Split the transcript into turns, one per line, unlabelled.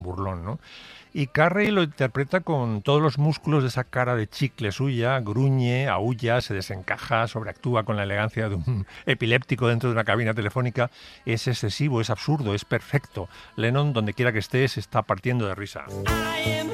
burlón, ¿no? Y Carrey lo interpreta con todos los músculos de esa cara de chicle suya, gruñe, aúlla, se desencaja, sobreactúa con la elegancia de un epiléptico dentro de una cabina telefónica. Es excesivo, es absurdo, es perfecto. Lennon, donde quiera que esté, se está partiendo de risa.